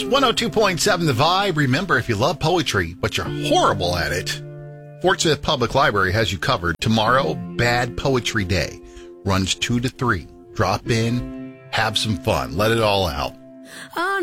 102.7 The Vibe. Remember, if you love poetry, but you're horrible at it, Fort Smith Public Library has you covered. Tomorrow, Bad Poetry Day. Runs 2 to 3. Drop in, have some fun, let it all out.